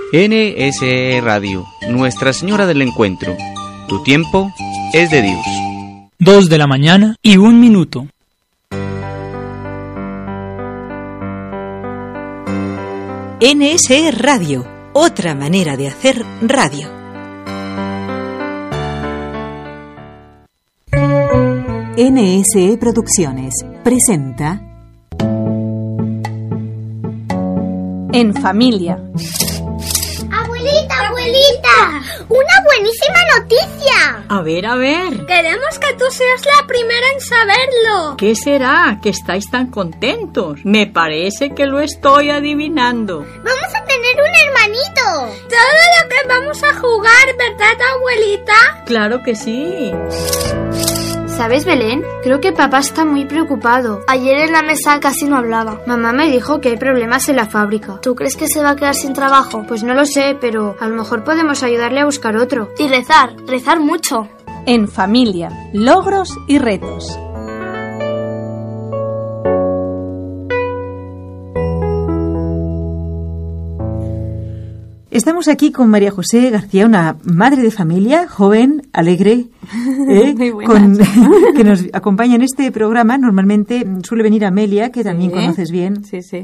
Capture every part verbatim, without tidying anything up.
N S E Radio, Nuestra Señora del Encuentro. Tu tiempo es de Dios. Dos de la mañana y un minuto. N S E Radio, otra manera de hacer radio. N S E Producciones presenta En Familia. ¡Abuelita, abuelita! ¡Una buenísima noticia! A ver, a ver. Queremos que tú seas la primera en saberlo. ¿Qué será que estáis tan contentos? Me parece que lo estoy adivinando. Vamos a tener un hermanito. Todo lo que vamos a jugar, ¿verdad, abuelita? Claro que sí. ¿Sabes, Belén? Creo que papá está muy preocupado. Ayer en la mesa casi no hablaba. Mamá me dijo que hay problemas en la fábrica. ¿Tú crees que se va a quedar sin trabajo? Pues no lo sé, pero a lo mejor podemos ayudarle a buscar otro. Y rezar, rezar mucho. En Familia, logros y retos. Estamos aquí con María José García, una madre de familia, joven, alegre, ¿eh? con, que nos acompaña en este programa. Normalmente suele venir Amelia, que también sí, conoces bien. Sí, sí.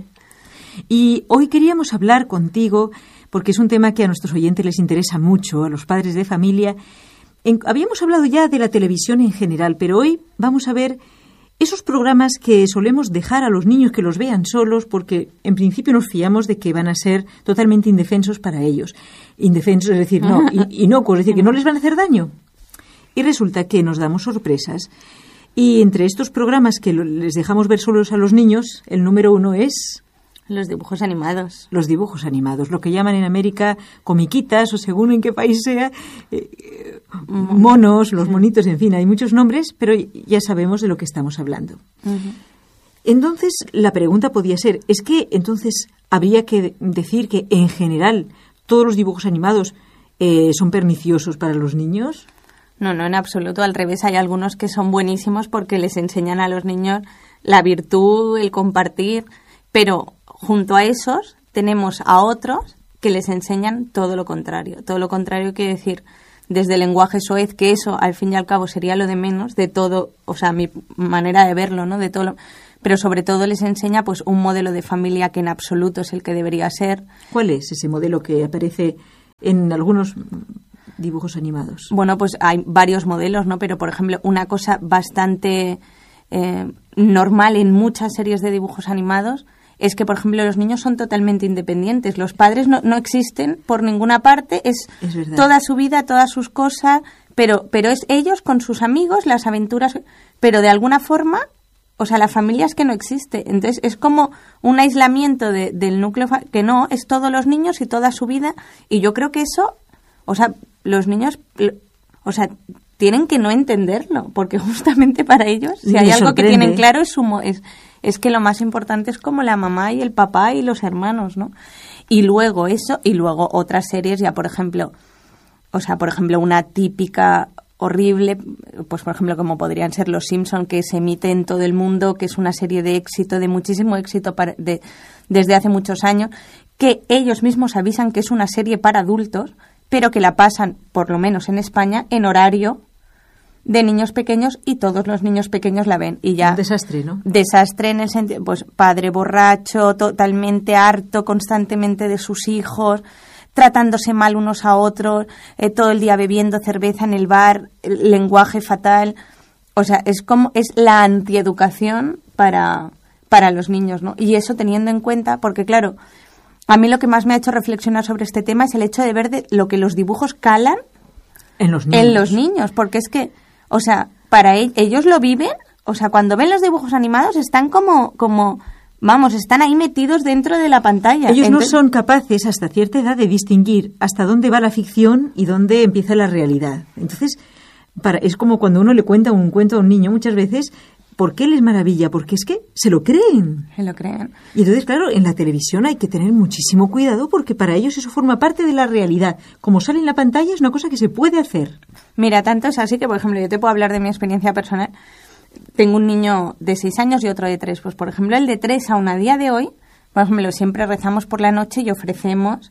Y hoy queríamos hablar contigo, porque es un tema que a nuestros oyentes les interesa mucho, a los padres de familia. En, habíamos hablado ya de la televisión en general, pero hoy vamos a ver esos programas que solemos dejar a los niños que los vean solos porque en principio nos fiamos de que van a ser totalmente indefensos para ellos. Indefensos, es decir, no, inocuos, es decir, que no les van a hacer daño. Y resulta que nos damos sorpresas. Y entre estos programas que les dejamos ver solos a los niños, el número uno es... Los dibujos animados. Los dibujos animados, lo que llaman en América comiquitas o según en qué país sea, eh, monos, los monitos, en fin, hay muchos nombres, pero ya sabemos de lo que estamos hablando. Uh-huh. Entonces, la pregunta podía ser, ¿es que entonces habría que decir que en general todos los dibujos animados eh, son perniciosos para los niños? No, no, en absoluto, al revés, hay algunos que son buenísimos porque les enseñan a los niños la virtud, el compartir, pero junto a esos tenemos a otros que les enseñan todo lo contrario. Todo lo contrario quiere decir, desde el lenguaje soez, que eso al fin y al cabo sería lo de menos, de todo, o sea, mi manera de verlo, ¿no? De todo lo, pero sobre todo les enseña pues un modelo de familia que en absoluto es el que debería ser. ¿Cuál es ese modelo que aparece en algunos dibujos animados? Bueno, pues hay varios modelos, ¿no? Pero, por ejemplo, una cosa bastante eh, normal en muchas series de dibujos animados es que, por ejemplo, los niños son totalmente independientes. Los padres no, no existen por ninguna parte. Es, es toda su vida, todas sus cosas, pero, pero es ellos con sus amigos, las aventuras, pero de alguna forma, o sea, la familia es que no existe. Entonces, es como un aislamiento de, del núcleo, que no, es todos los niños y toda su vida. Y yo creo que eso, o sea, los niños, o sea, tienen que no entenderlo, porque justamente para ellos, si hay algo que tienen claro, es su... Es, es que lo más importante es como la mamá y el papá y los hermanos, ¿no? Y luego eso, y luego otras series, ya por ejemplo, o sea, por ejemplo, una típica horrible, pues por ejemplo, como podrían ser Los Simpson, que se emite en todo el mundo, que es una serie de éxito, de muchísimo éxito para, de, desde hace muchos años, que ellos mismos avisan que es una serie para adultos, pero que la pasan, por lo menos en España, en horario de niños pequeños y todos los niños pequeños la ven y ya... Un desastre, ¿no? Desastre en el sentido, pues padre borracho, totalmente harto constantemente de sus hijos, tratándose mal unos a otros, eh, todo el día bebiendo cerveza en el bar, el lenguaje fatal. O sea, es como es la antieducación para, para los niños, ¿no? Y eso teniendo en cuenta, porque claro, a mí lo que más me ha hecho reflexionar sobre este tema es el hecho de ver de lo que los dibujos calan en los niños, en los niños porque es que o sea, para ellos, ellos lo viven, o sea, cuando ven los dibujos animados están como, como, vamos, están ahí metidos dentro de la pantalla. Ellos Entonces, no son capaces hasta cierta edad de distinguir hasta dónde va la ficción y dónde empieza la realidad. Entonces, para, es como cuando uno le cuenta un cuento a un niño muchas veces, ¿por qué les maravilla? Porque es que se lo creen. Se lo creen. Y entonces, claro, en la televisión hay que tener muchísimo cuidado porque para ellos eso forma parte de la realidad. Como sale en la pantalla es una cosa que se puede hacer. Mira, tanto es así que, por ejemplo, yo te puedo hablar de mi experiencia personal. Tengo un niño de seis años y otro de tres. Pues, por ejemplo, el de tres aún a día de hoy, por ejemplo, siempre rezamos por la noche y ofrecemos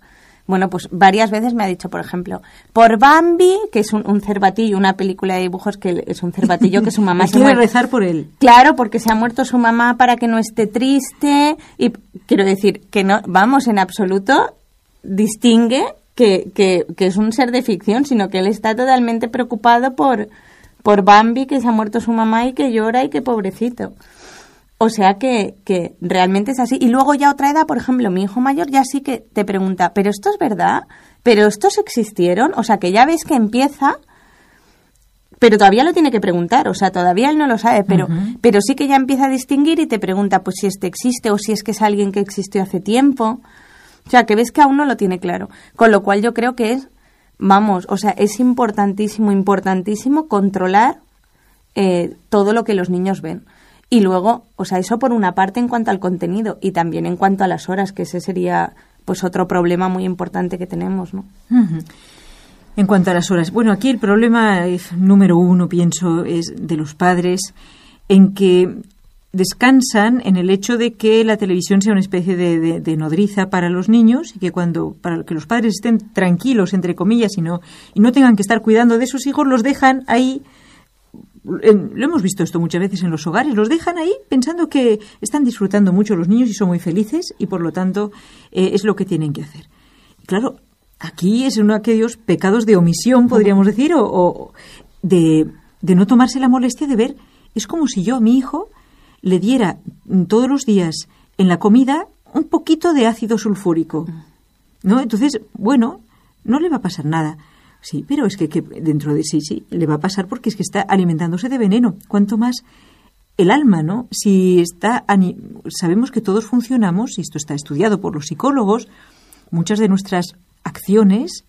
Bueno, pues varias veces me ha dicho, por ejemplo, por Bambi, que es un, un cervatillo, una película de dibujos que es un cervatillo que su mamá se quiere muere. rezar por él. Claro, porque se ha muerto su mamá para que no esté triste. Y quiero decir que no, vamos, en absoluto distingue que, que, que es un ser de ficción, sino que él está totalmente preocupado por, por Bambi, que se ha muerto su mamá y que llora y que pobrecito. O sea que, que realmente es así. Y luego ya otra edad, por ejemplo, mi hijo mayor ya sí que te pregunta, ¿pero esto es verdad? ¿Pero estos existieron? O sea que ya ves que empieza, pero todavía lo tiene que preguntar. O sea, todavía él no lo sabe, pero, uh-huh. pero sí que ya empieza a distinguir y te pregunta pues si este existe o si es que es alguien que existió hace tiempo. O sea, que ves que aún no lo tiene claro. Con lo cual yo creo que es, vamos, o sea, es importantísimo, importantísimo controlar eh, todo lo que los niños ven. Y luego, o sea, eso por una parte en cuanto al contenido y también en cuanto a las horas, que ese sería pues otro problema muy importante que tenemos, ¿no? Uh-huh. En cuanto a las horas, bueno, aquí el problema número uno, pienso, es de los padres, en que descansan en el hecho de que la televisión sea una especie de, de, de nodriza para los niños y que cuando para que los padres estén tranquilos, entre comillas, y no, y no tengan que estar cuidando de sus hijos, los dejan ahí. Lo hemos visto esto muchas veces en los hogares, los dejan ahí pensando que están disfrutando mucho los niños y son muy felices y por lo tanto eh, es lo que tienen que hacer. Claro, aquí es uno de aquellos pecados de omisión, podríamos decir, o, o de, de no tomarse la molestia de ver. Es como si yo a mi hijo le diera todos los días en la comida un poquito de ácido sulfúrico, ¿no? Entonces, bueno, no le va a pasar nada. Sí, pero es que, que dentro de sí, sí, le va a pasar porque es que está alimentándose de veneno. Cuanto más el alma, ¿no? Si está, sabemos que todos funcionamos, y esto está estudiado por los psicólogos, muchas de nuestras acciones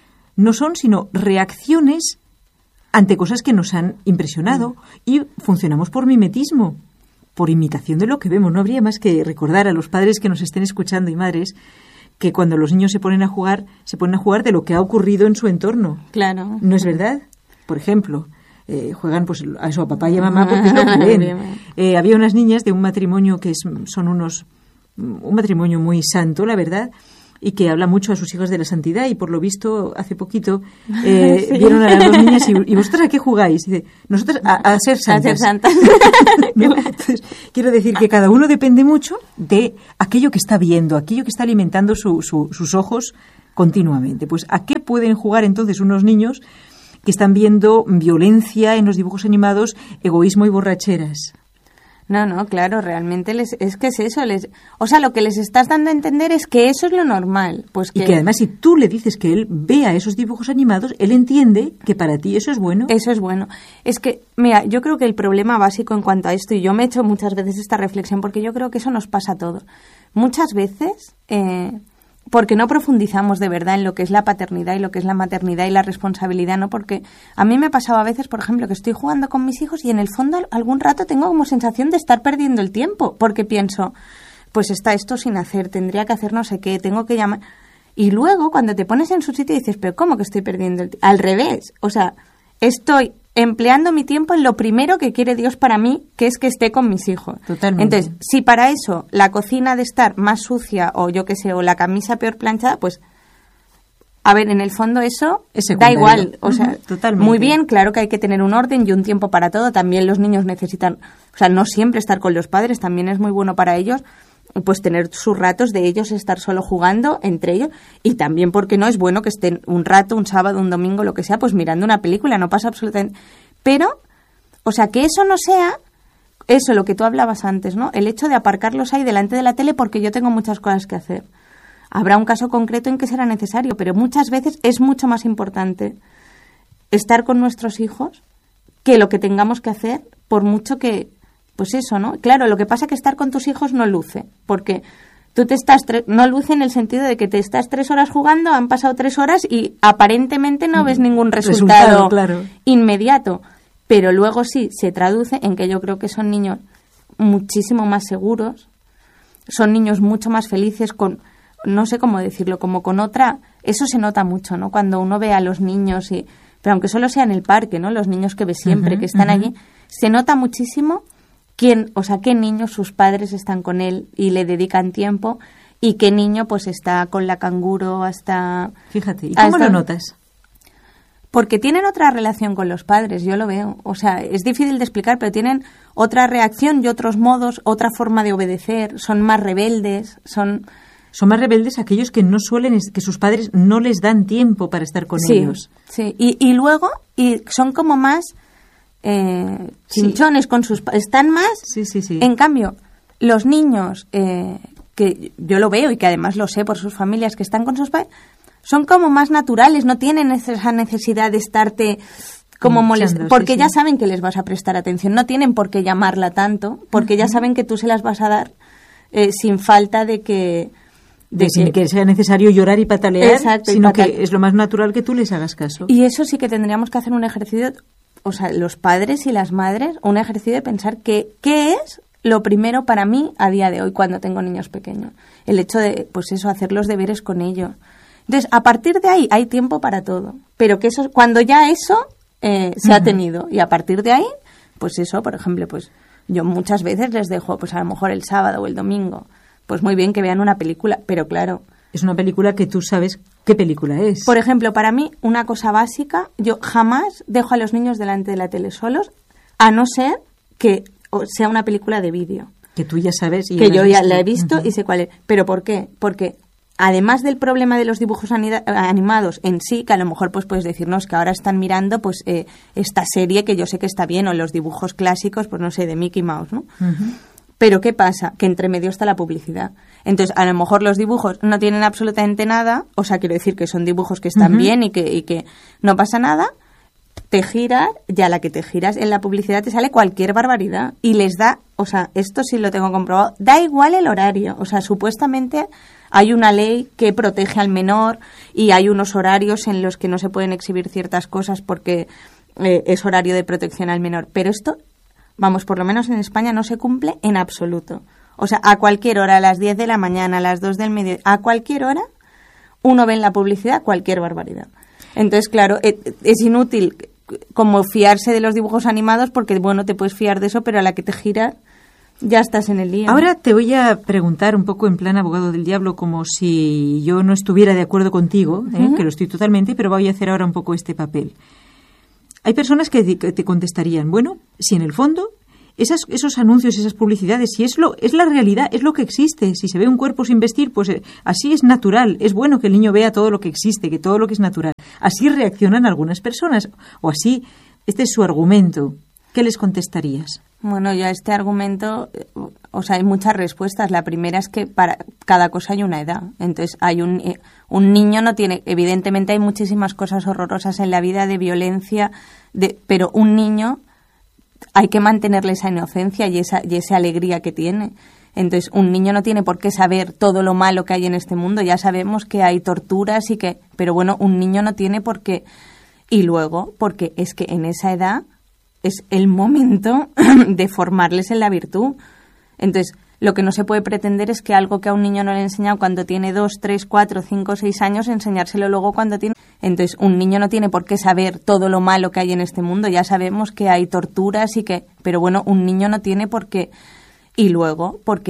no son sino reacciones ante cosas que nos han impresionado y funcionamos por mimetismo, por imitación de lo que vemos. No habría más que recordar a los padres que nos estén escuchando y madres que cuando los niños se ponen a jugar, se ponen a jugar de lo que ha ocurrido en su entorno. Claro. ¿No es verdad? Por ejemplo, eh, juegan pues a eso, a papá y a mamá, porque es lo que ven. Eh, había unas niñas de un matrimonio que es, son unos, un matrimonio muy santo, la verdad, y que habla mucho a sus hijos de la santidad, y por lo visto hace poquito eh, sí. vieron a las dos niñas y, y ¿vosotras a qué jugáis? Y dice, nosotras a, a ser santas. A ser santas. ¿No? Entonces, quiero decir que cada uno depende mucho de aquello que está viendo, aquello que está alimentando su, su, sus ojos continuamente. Pues ¿a qué pueden jugar entonces unos niños que están viendo violencia en los dibujos animados, egoísmo y borracheras? No, no, claro, realmente les, es que es eso. Les, o sea, lo que les estás dando a entender es que eso es lo normal. Pues que, y que además si tú le dices que él vea esos dibujos animados, él entiende que para ti eso es bueno. Eso es bueno. Es que, mira, yo creo que el problema básico en cuanto a esto, y yo me he hecho muchas veces esta reflexión, porque yo creo que eso nos pasa a todos. Muchas veces, eh, porque no profundizamos de verdad en lo que es la paternidad y lo que es la maternidad y la responsabilidad, ¿no? Porque a mí me ha pasado a veces, por ejemplo, que estoy jugando con mis hijos y en el fondo algún rato tengo como sensación de estar perdiendo el tiempo, porque pienso, pues está esto sin hacer, tendría que hacer no sé qué, tengo que llamar. Y luego cuando te pones en su sitio dices, pero ¿cómo que estoy perdiendo el tiempo? Al revés, o sea, estoy empleando mi tiempo en lo primero que quiere Dios para mí, que es que esté con mis hijos. Totalmente. Entonces, si para eso la cocina ha de estar más sucia o yo qué sé, o la camisa peor planchada, pues, a ver, en el fondo eso da igual. O sea, uh-huh, muy bien, claro que hay que tener un orden y un tiempo para todo. También los niños necesitan, o sea, no siempre estar con los padres, también es muy bueno para ellos, pues tener sus ratos de ellos estar solo jugando entre ellos, y también, porque no es bueno que estén un rato, un sábado, un domingo, lo que sea, pues mirando una película, no pasa absolutamente. Pero, o sea, que eso no sea eso, lo que tú hablabas antes, ¿no? El hecho de aparcarlos ahí delante de la tele porque yo tengo muchas cosas que hacer. Habrá un caso concreto en que será necesario, pero muchas veces es mucho más importante estar con nuestros hijos que lo que tengamos que hacer, por mucho que, pues eso, ¿no? Claro, lo que pasa es que estar con tus hijos no luce, porque tú te estás, tre- no luce en el sentido de que te estás tres horas jugando, han pasado tres horas y aparentemente no ves ningún resultado, resultado claro. inmediato, pero luego sí se traduce en que yo creo que son niños muchísimo más seguros, son niños mucho más felices, con, no sé cómo decirlo, como con otra, eso se nota mucho, ¿no? Cuando uno ve a los niños, y, pero aunque solo sea en el parque, ¿no? Los niños que ves siempre, uh-huh, que están uh-huh. allí, se nota muchísimo quién, o sea, qué niños sus padres están con él y le dedican tiempo, y qué niño pues está con la canguro hasta... Fíjate, ¿y cómo hasta, lo notas? Porque tienen otra relación con los padres, yo lo veo. O sea, es difícil de explicar, pero tienen otra reacción y otros modos, otra forma de obedecer, son más rebeldes, son... Son más rebeldes aquellos que no suelen, que sus padres no les dan tiempo para estar con sí, ellos. Sí, y, y luego y son como más eh, chinchones sí. con sus padres, están más... Sí, sí, sí. En cambio, los niños, eh, que yo lo veo y que además lo sé por sus familias que están con sus padres, son como más naturales, no tienen esa necesidad de estarte como molestando, porque sí, ya sí. saben que les vas a prestar atención, no tienen por qué llamarla tanto, porque uh-huh. ya saben que tú se las vas a dar eh, sin falta de que... De, de sin que, que sea necesario llorar y patalear, exacto, sino y patal- que es lo más natural que tú les hagas caso. Y eso sí que tendríamos que hacer un ejercicio, o sea, los padres y las madres, un ejercicio de pensar que, qué es lo primero para mí a día de hoy cuando tengo niños pequeños. El hecho de, pues eso, hacer los deberes con ellos. Entonces, a partir de ahí hay tiempo para todo. Pero que eso, cuando ya eso eh, se uh-huh. ha tenido, y a partir de ahí, pues eso, por ejemplo, pues yo muchas veces les dejo, pues a lo mejor el sábado o el domingo, pues muy bien que vean una película, pero claro... Es una película que tú sabes qué película es. Por ejemplo, para mí, una cosa básica, yo jamás dejo a los niños delante de la tele solos, a no ser que sea una película de vídeo. Que tú ya sabes y que yo visto. ya la he visto uh-huh. y sé cuál es. ¿Pero por qué? Porque además del problema de los dibujos anida- animados en sí, que a lo mejor pues puedes decirnos que ahora están mirando pues eh, esta serie que yo sé que está bien, o los dibujos clásicos, pues no sé, de Mickey Mouse, ¿no? Uh-huh. Pero ¿qué pasa? Que entre medio está la publicidad. Entonces, a lo mejor los dibujos no tienen absolutamente nada, o sea, quiero decir que son dibujos que están uh-huh. bien y que, y que no pasa nada, te giras, ya la que te giras en la publicidad te sale cualquier barbaridad y les da, o sea, esto sí lo tengo comprobado, da igual el horario, o sea, supuestamente hay una ley que protege al menor y hay unos horarios en los que no se pueden exhibir ciertas cosas porque eh, es horario de protección al menor, pero esto... Vamos, por lo menos en España no se cumple en absoluto. O sea, a cualquier hora, a las diez de la mañana, a las dos del mediodía, a cualquier hora, uno ve en la publicidad cualquier barbaridad. Entonces, claro, es inútil como fiarse de los dibujos animados porque, bueno, te puedes fiar de eso, pero a la que te giras ya estás en el lío. Ahora te voy a preguntar un poco en plan abogado del diablo, como si yo no estuviera de acuerdo contigo, ¿eh? Uh-huh. que lo estoy totalmente, pero voy a hacer ahora un poco este papel. Hay personas que te contestarían, bueno, si en el fondo esas, esos anuncios, esas publicidades, si es, lo, es la realidad, es lo que existe, si se ve un cuerpo sin vestir, pues eh, así es natural, es bueno que el niño vea todo lo que existe, que todo lo que es natural. Así reaccionan algunas personas, o así, este es su argumento. ¿Qué les contestarías? Bueno, yo a este argumento, o sea, hay muchas respuestas. La primera es que para cada cosa hay una edad. Entonces, hay un, eh, un niño no tiene... Evidentemente hay muchísimas cosas horrorosas en la vida de violencia, de, pero un niño hay que mantenerle esa inocencia y esa, y esa alegría que tiene. Entonces, un niño no tiene por qué saber todo lo malo que hay en este mundo. Ya sabemos que hay torturas y que... Pero bueno, un niño no tiene por qué... Y luego, porque es que en esa edad... es el momento de formarles en la virtud. Entonces, lo que no se puede pretender es que algo que a un niño no le he enseñado cuando tiene dos, tres, cuatro, cinco, seis años, enseñárselo luego cuando tiene... Entonces, un niño no tiene por qué saber todo lo malo que hay en este mundo. Ya sabemos que hay torturas y que... Pero bueno, un niño no tiene por qué... Y luego, porque